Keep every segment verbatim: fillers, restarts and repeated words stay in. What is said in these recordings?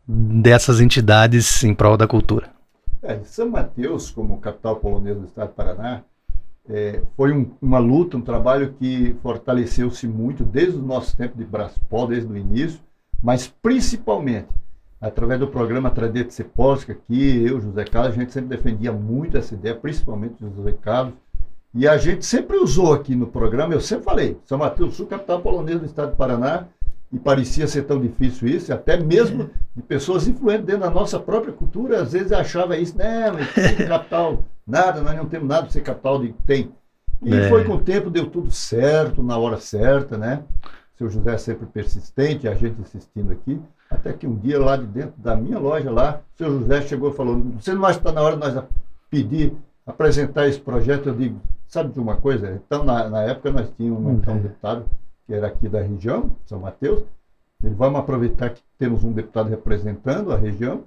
dessas entidades em prol da cultura. É, São Mateus, como capital polonesa do estado do Paraná, é, foi um, uma luta, um trabalho que fortaleceu-se muito desde o nosso tempo de Braspol, desde o início, mas principalmente através do programa Traditse Polska, que eu, José Carlos, a gente sempre defendia muito essa ideia, principalmente o José Carlos, e a gente sempre usou aqui no programa, eu sempre falei, São Mateus do Sul, capital polonesa do estado do Paraná, e parecia ser tão difícil isso, até mesmo de pessoas influentes dentro da nossa própria cultura, às vezes achava isso, não, mas capital, nada, nós não temos nada para ser capital de tem. E é. foi com o tempo, deu tudo certo, na hora certa, né? O seu José é sempre persistente, a gente insistindo aqui, até que um dia lá de dentro da minha loja lá, o seu José chegou e falou, você não acha que está na hora de nós pedir, apresentar esse projeto? Eu digo, sabe de uma coisa? Então, na, na época nós tínhamos um, então, um deputado que era aqui da região, São Mateus, e vamos aproveitar que temos um deputado representando a região,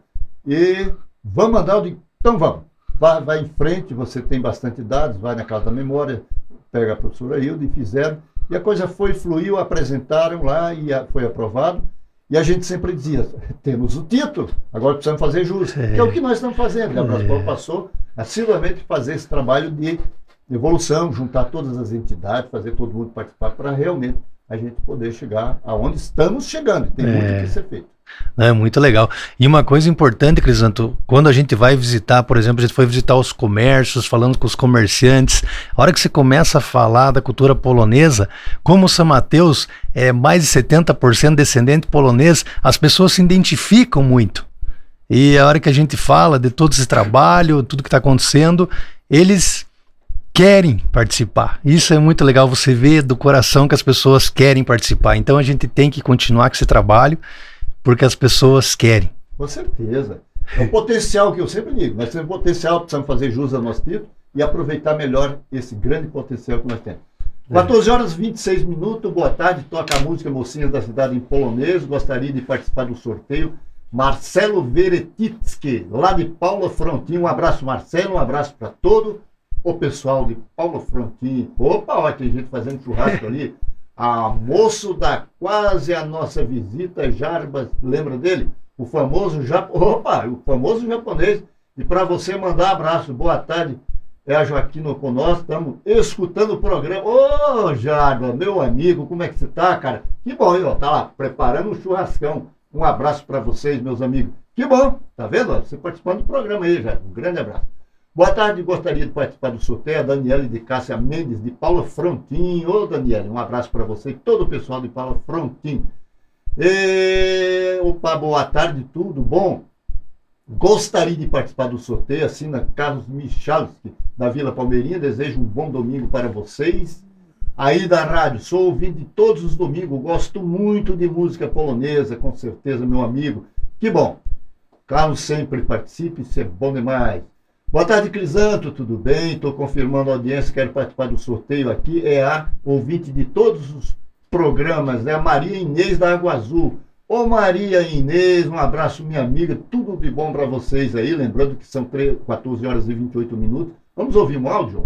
e vamos mandar, eu digo, então vamos, vai, vai em frente, você tem bastante dados, vai na Casa da Memória, pega a professora Hilda, e fizeram, e a coisa foi, fluiu, apresentaram lá, e a, foi aprovado, e a gente sempre dizia, temos o título, agora precisamos fazer jus, é. que é o que nós estamos fazendo, a Braspol passou assiduamente fazer esse trabalho de evolução, juntar todas as entidades, fazer todo mundo participar, para realmente a gente poder chegar aonde estamos chegando. Tem é. muito que ser feito. É muito legal. E uma coisa importante, Crisanto, quando a gente vai visitar, por exemplo, a gente foi visitar os comércios, falando com os comerciantes, a hora que você começa a falar da cultura polonesa, como São Mateus é mais de setenta por cento descendente polonês, as pessoas se identificam muito. E a hora que a gente fala de todo esse trabalho, tudo que está acontecendo, eles querem participar. Isso é muito legal, você vê do coração que as pessoas querem participar. Então a gente tem que continuar com esse trabalho, porque as pessoas querem. Com certeza. É um potencial que eu sempre digo. Nós temos potencial, precisamos fazer jus ao nosso título e aproveitar melhor esse grande potencial que nós temos. quatorze horas e vinte e seis minutos, boa tarde, toca a música Mocinhas da Cidade em polonês, gostaria de participar do sorteio. Marcelo Veretitsky, lá de Paula Frontin. Um abraço, Marcelo, um abraço para todo o pessoal de Paula Frontin. Opa, olha, tem gente fazendo churrasco ali. Almoço da quase a nossa visita, Jarbas, lembra dele? O famoso, Jap... Opa, o famoso japonês. E para você mandar abraço, boa tarde, é a Joaquina conosco, estamos escutando o programa. Ô, oh, Jarbas, meu amigo, como é que você tá, cara? Que bom, hein, ó, tá lá, preparando um churrascão. Um abraço para vocês, meus amigos. Que bom, tá vendo? Você participando do programa aí, já. Um grande abraço. Boa tarde, gostaria de participar do sorteio. A Daniele de Cássia Mendes, de Paula Frontin. Ô, Daniele, um abraço para você e todo o pessoal de Paula Frontin. E... Opa, boa tarde, tudo bom? Gostaria de participar do sorteio. Assina Carlos Michalski, da Vila Palmeirinha. Desejo um bom domingo para vocês. Aí da rádio, sou ouvinte de todos os domingos, gosto muito de música polonesa, com certeza, meu amigo. Que bom. Carlos sempre participe, isso é bom demais. Boa tarde, Crisanto, tudo bem? Estou confirmando a audiência, quero participar do sorteio aqui. É a ouvinte de todos os programas, é a Maria Inês da Água Azul. Ô Maria Inês, um abraço, minha amiga, tudo de bom para vocês aí. Lembrando que são quatorze horas e vinte e oito minutos. Vamos ouvir um áudio?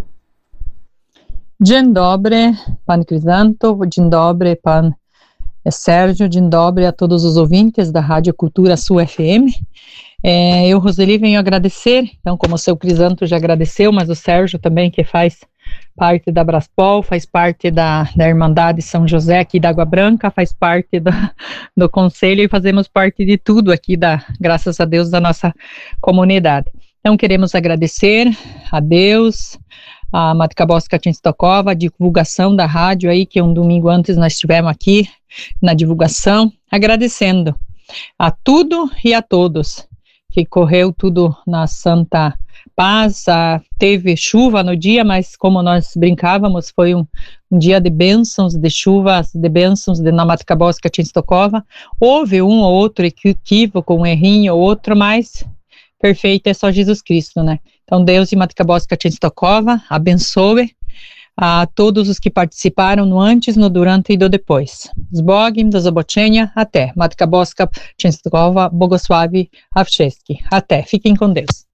Dzień dobry, pan Crisanto, dzień dobry, pan Sérgio, dzień dobry a todos os ouvintes da Rádio Cultura Sul F M. É, eu, Roseli, venho agradecer, então, como o seu Crisanto já agradeceu, mas o Sérgio também, que faz parte da Braspol, faz parte da, da Irmandade São José aqui da Água Branca, faz parte do, do Conselho e fazemos parte de tudo aqui, da, graças a Deus, da nossa comunidade. Então, queremos agradecer a Deus, a Matka Boska Częstochowa, a divulgação da rádio aí, que um domingo antes nós estivemos aqui na divulgação, agradecendo a tudo e a todos, que correu tudo na santa paz. Ah, teve chuva no dia, mas como nós brincávamos, foi um, um dia de bênçãos, de chuvas, de bênçãos de na Matka Boska Częstochowa. Houve um ou outro equívoco, um errinho ou outro, mas perfeito é só Jesus Cristo, né? Então, Deus e Matka Boska Częstochowa abençoe a todos os que participaram no antes, no durante e do depois. Z Bogiem, do zobaczenia, até. Matka Boska Częstochowa, Bogosławi Awczewski. Até. Fiquem com Deus.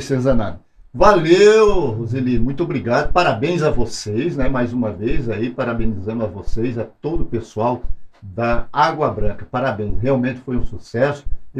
Valeu, Roseli, muito obrigado. Parabéns a vocês, né? Mais uma vez aí, parabenizando a vocês, a todo o pessoal da Água Branca. Parabéns, realmente foi um sucesso.